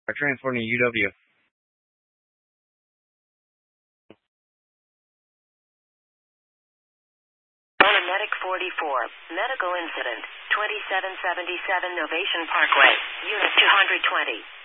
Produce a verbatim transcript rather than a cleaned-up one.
Are transporting U W. Medic forty-four, medical incident, twenty-seven seventy-seven Novation Parkway, Unit two hundred twenty.